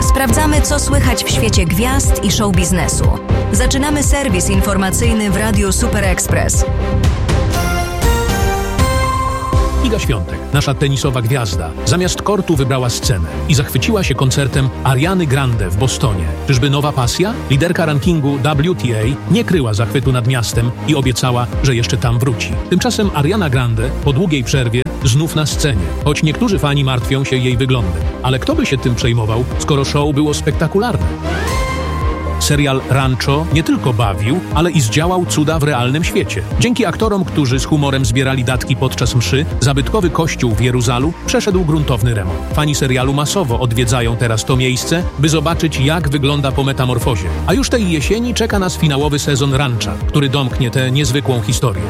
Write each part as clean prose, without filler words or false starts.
Sprawdzamy, co słychać w świecie gwiazd i show biznesu. Zaczynamy serwis informacyjny w Radiu Super Express. Iga Świątek, nasza tenisowa gwiazda, zamiast kortu wybrała scenę i zachwyciła się koncertem Ariany Grande w Bostonie. Czyżby nowa pasja? Liderka rankingu WTA nie kryła zachwytu nad miastem i obiecała, że jeszcze tam wróci. Tymczasem Ariana Grande po długiej przerwie znów na scenie, choć niektórzy fani martwią się jej wyglądem. Ale kto by się tym przejmował, skoro show było spektakularne? Serial Rancho nie tylko bawił, ale i zdziałał cuda w realnym świecie. Dzięki aktorom, którzy z humorem zbierali datki podczas mszy, zabytkowy kościół w Jeruzalu przeszedł gruntowny remont. Fani serialu masowo odwiedzają teraz to miejsce, by zobaczyć, jak wygląda po metamorfozie. A już tej jesieni czeka nas finałowy sezon Rancha, który domknie tę niezwykłą historię.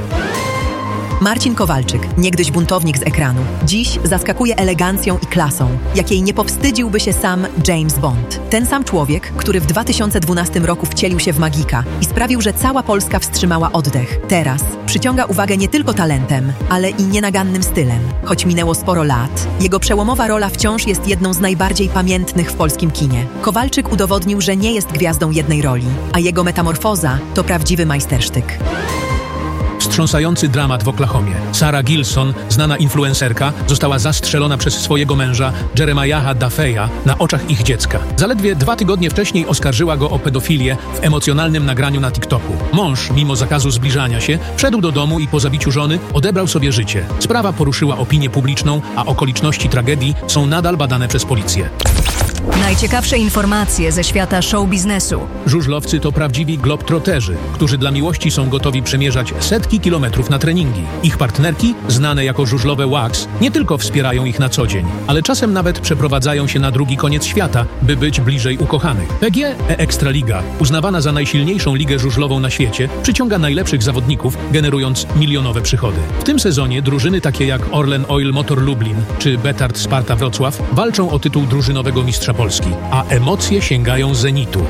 Marcin Kowalczyk, niegdyś buntownik z ekranu, dziś zaskakuje elegancją i klasą, jakiej nie powstydziłby się sam James Bond. Ten sam człowiek, który w 2012 roku wcielił się w magika i sprawił, że cała Polska wstrzymała oddech. Teraz przyciąga uwagę nie tylko talentem, ale i nienagannym stylem. Choć minęło sporo lat, jego przełomowa rola wciąż jest jedną z najbardziej pamiętnych w polskim kinie. Kowalczyk udowodnił, że nie jest gwiazdą jednej roli, a jego metamorfoza to prawdziwy majstersztyk. Wstrząsający dramat w Oklahomie. Sarah Gilson, znana influencerka, została zastrzelona przez swojego męża Jeremiaha Duffeya na oczach ich dziecka. Zaledwie 2 tygodnie wcześniej oskarżyła go o pedofilię w emocjonalnym nagraniu na TikToku. Mąż, mimo zakazu zbliżania się, wszedł do domu i po zabiciu żony odebrał sobie życie. Sprawa poruszyła opinię publiczną, a okoliczności tragedii są nadal badane przez policję. Najciekawsze informacje ze świata show biznesu. Żużlowcy to prawdziwi globtroterzy, którzy dla miłości są gotowi przemierzać setki kilometrów na treningi. Ich partnerki, znane jako żużlowe Wax, nie tylko wspierają ich na co dzień, ale czasem nawet przeprowadzają się na drugi koniec świata, by być bliżej ukochanych. PGE Ekstraliga, uznawana za najsilniejszą ligę żużlową na świecie, przyciąga najlepszych zawodników, generując milionowe przychody. W tym sezonie drużyny takie jak Orlen Oil Motor Lublin czy Betard Sparta Wrocław walczą o tytuł drużynowego mistrza Polski, a emocje sięgają zenitu.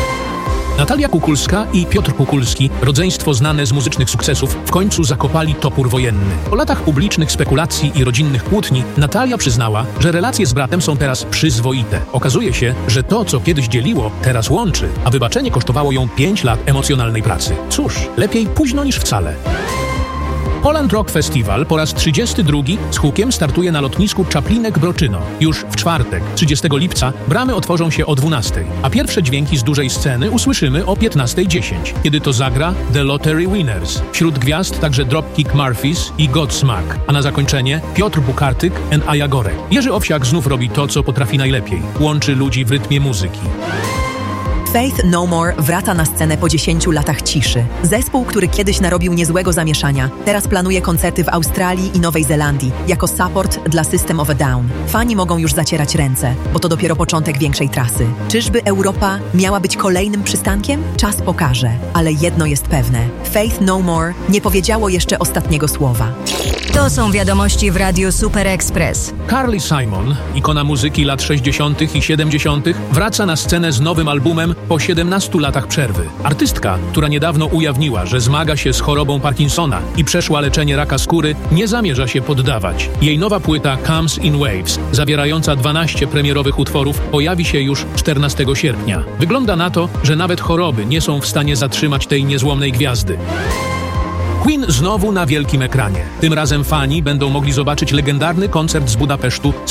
Natalia Kukulska i Piotr Kukulski, rodzeństwo znane z muzycznych sukcesów, w końcu zakopali topór wojenny. Po latach publicznych spekulacji i rodzinnych kłótni, Natalia przyznała, że relacje z bratem są teraz przyzwoite. Okazuje się, że to, co kiedyś dzieliło, teraz łączy, a wybaczenie kosztowało ją 5 lat emocjonalnej pracy. Cóż, lepiej późno niż wcale. Poland Rock Festival po raz 32 z hukiem startuje na lotnisku Czaplinek-Broczyno. Już w czwartek, 30 lipca, bramy otworzą się o 12, a pierwsze dźwięki z dużej sceny usłyszymy o 15:10, kiedy to zagra The Lottery Winners. Wśród gwiazd także Dropkick Murphys i Godsmack, a na zakończenie Piotr Bukartyk and Aja Gorek. Jerzy Owsiak znów robi to, co potrafi najlepiej. Łączy ludzi w rytmie muzyki. Faith No More wraca na scenę po 10 latach ciszy. Zespół, który kiedyś narobił niezłego zamieszania, teraz planuje koncerty w Australii i Nowej Zelandii jako support dla System of a Down. Fani mogą już zacierać ręce, bo to dopiero początek większej trasy. Czyżby Europa miała być kolejnym przystankiem? Czas pokaże, ale jedno jest pewne. Faith No More nie powiedziało jeszcze ostatniego słowa. To są wiadomości w Radiu Super Express. Carly Simon, ikona muzyki lat 60. i 70., wraca na scenę z nowym albumem po 17 latach przerwy. Artystka, która niedawno ujawniła, że zmaga się z chorobą Parkinsona i przeszła leczenie raka skóry, nie zamierza się poddawać. Jej nowa płyta Comes in Waves, zawierająca 12 premierowych utworów, pojawi się już 14 sierpnia. Wygląda na to, że nawet choroby nie są w stanie zatrzymać tej niezłomnej gwiazdy. Queen znowu na wielkim ekranie. Tym razem fani będą mogli zobaczyć legendarny koncert z Budapesztu z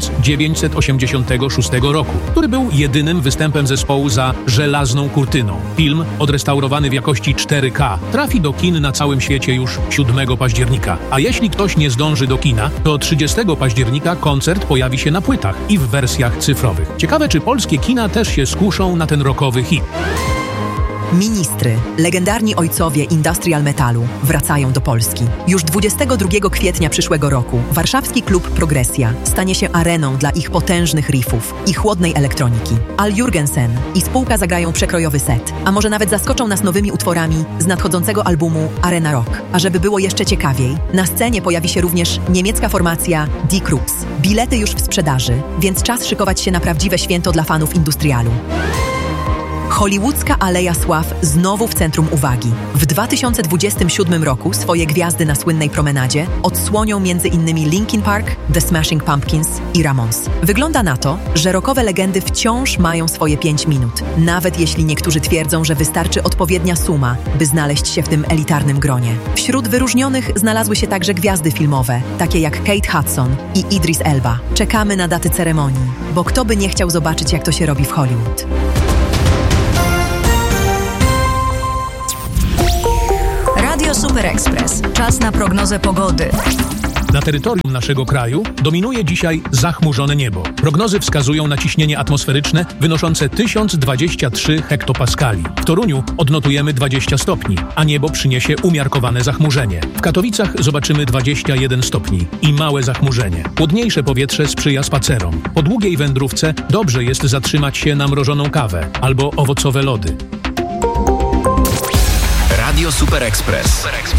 1986 roku, który był jedynym występem zespołu za żelazną kurtyną. Film, odrestaurowany w jakości 4K, trafi do kin na całym świecie już 7 października. A jeśli ktoś nie zdąży do kina, to 30 października koncert pojawi się na płytach i w wersjach cyfrowych. Ciekawe, czy polskie kina też się skuszą na ten rockowy hit. Ministry, legendarni ojcowie industrial metalu, wracają do Polski. Już 22 kwietnia przyszłego roku warszawski klub Progresja stanie się areną dla ich potężnych riffów i chłodnej elektroniki. Al Jurgensen i spółka zagrają przekrojowy set, a może nawet zaskoczą nas nowymi utworami z nadchodzącego albumu Arena Rock. A żeby było jeszcze ciekawiej, na scenie pojawi się również niemiecka formacja Die Krupps. Bilety już w sprzedaży, więc czas szykować się na prawdziwe święto dla fanów industrialu. Hollywoodzka Aleja Sław znowu w centrum uwagi. W 2027 roku swoje gwiazdy na słynnej promenadzie odsłonią m.in. Linkin Park, The Smashing Pumpkins i Ramones. Wygląda na to, że rockowe legendy wciąż mają swoje 5 minut. Nawet jeśli niektórzy twierdzą, że wystarczy odpowiednia suma, by znaleźć się w tym elitarnym gronie. Wśród wyróżnionych znalazły się także gwiazdy filmowe, takie jak Kate Hudson i Idris Elba. Czekamy na daty ceremonii, bo kto by nie chciał zobaczyć, jak to się robi w Hollywood. Radio Super Express. Czas na prognozę pogody. Na terytorium naszego kraju dominuje dzisiaj zachmurzone niebo. Prognozy wskazują na ciśnienie atmosferyczne wynoszące 1023 hektopaskali. W Toruniu odnotujemy 20 stopni, a niebo przyniesie umiarkowane zachmurzenie. W Katowicach zobaczymy 21 stopni i małe zachmurzenie. Chłodniejsze powietrze sprzyja spacerom. Po długiej wędrówce dobrze jest zatrzymać się na mrożoną kawę albo owocowe lody. Radio Super Express.